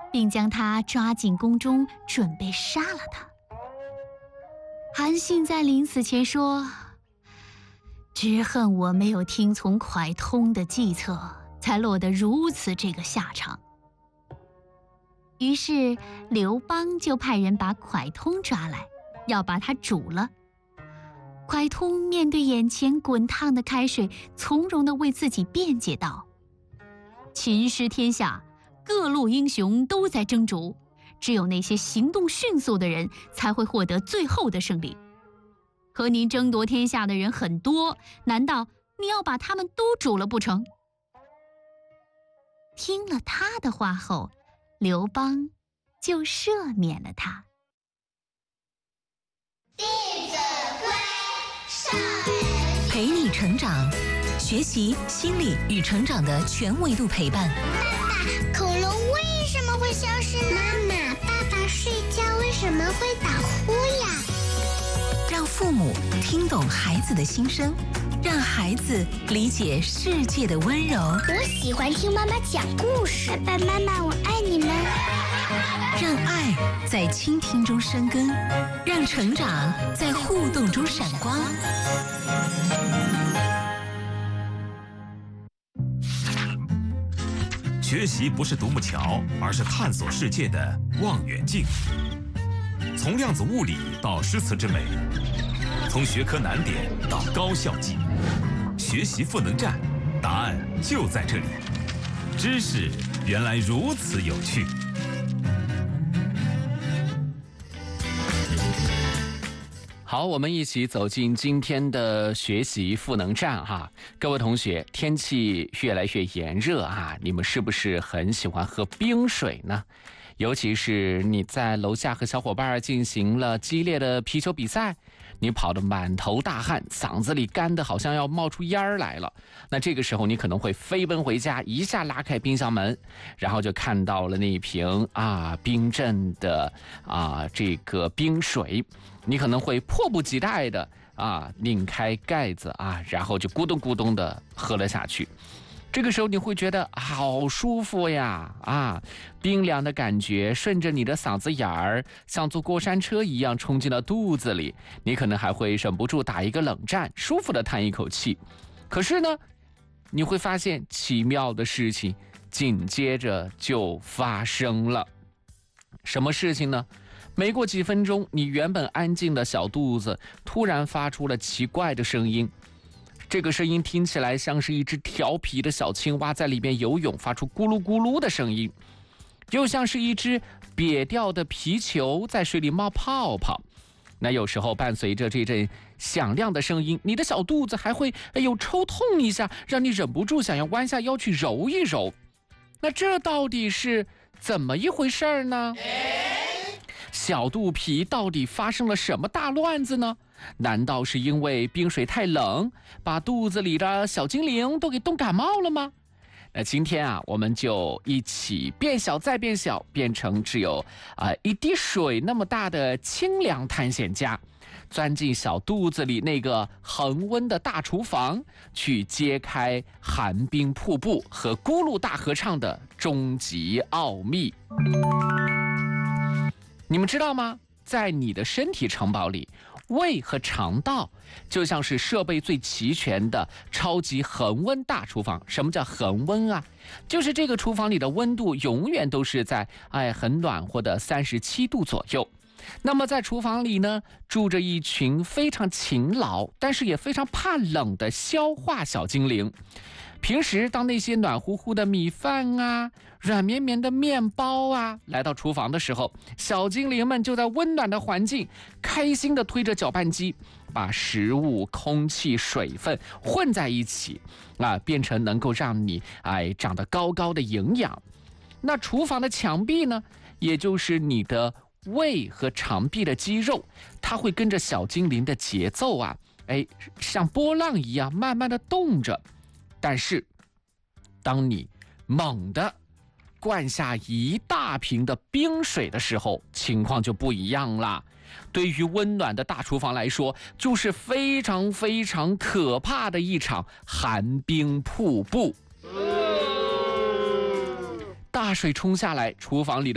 并将他抓进宫中，准备杀了他。韩信在临死前说：“只恨我没有听从蒯通的计策，才落得如此这个下场。”于是刘邦就派人把蒯通抓来，要把他煮了。蒯通面对眼前滚烫的开水，从容地为自己辩解道：“秦时天下，各路英雄都在争逐，只有那些行动迅速的人才会获得最后的胜利。和您争夺天下的人很多，难道你要把他们都煮了不成？”听了他的话后，刘邦就赦免了他。 弟子规，上人陪你成长，学习心理与成长的全维度陪伴。 爸爸，恐龙为什么会消失呢？妈妈，爸爸睡觉为什么会打呼呀？ 让父母听懂孩子的心声，让孩子理解世界的温柔。 我喜欢听妈妈讲故事。爸爸妈妈，我爱你们。 让爱在倾听中生根，让成长在互动中闪光。 学习不是独木桥，而是探索世界的望远镜。从量子物理到诗词之美，从学科难点到高效记忆，学习赋能站，答案就在这里。知识原来如此有趣。 好，我们一起走进今天的学习赋能站哈。各位同学，天气越来越炎热啊，你们是不是很喜欢喝冰水呢？尤其是你在楼下和小伙伴进行了激烈的皮球比赛，你跑得满头大汗，嗓子里干得好像要冒出烟儿来了。那这个时候你可能会飞奔回家，一下拉开冰箱门，然后就看到了那一瓶冰镇的这个冰水，你可能会迫不及待的拧开盖子然后就咕咚咕咚的喝了下去。这个时候你会觉得好舒服呀冰凉的感觉顺着你的嗓子眼儿，像坐过山车一样冲进了肚子里，你可能还会忍不住打一个冷战，舒服的叹一口气。可是呢，你会发现奇妙的事情紧接着就发生了。什么事情呢？没过几分钟，你原本安静的小肚子突然发出了奇怪的声音。这个声音听起来像是一只调皮的小青蛙在里面游泳，发出咕噜咕噜的声音，又像是一只瘪掉的皮球在水里冒泡泡。那有时候伴随着这阵响亮的声音，你的小肚子还会抽痛一下，让你忍不住想要弯下腰去揉一揉。那这到底是怎么一回事呢？小肚皮到底发生了什么大乱子呢？难道是因为冰水太冷，把肚子里的小精灵都给冻感冒了吗？那今天我们就一起变小再变小，变成只有一滴水那么大的清凉探险家，钻进小肚子里那个恒温的大厨房，去揭开寒冰瀑布和咕噜大合唱的终极奥秘。你们知道吗？在你的身体城堡里，胃和肠道就像是设备最齐全的超级恒温大厨房。什么叫恒温啊？就是这个厨房里的温度永远都是在很暖和的37度左右。那么在厨房里呢，住着一群非常勤劳但是也非常怕冷的消化小精灵。平时当那些暖乎乎的米饭软绵绵的面包来到厨房的时候，小精灵们就在温暖的环境开心地推着搅拌机，把食物、空气、水分混在一起变成能够让你长得高高的营养。那厨房的墙壁呢，也就是你的胃和肠壁的肌肉，它会跟着小精灵的节奏像波浪一样慢慢地动着。但是当你猛地灌下一大瓶的冰水的时候，情况就不一样了。对于温暖的大厨房来说，就是非常非常可怕的一场寒冰瀑布。大水冲下来，厨房里的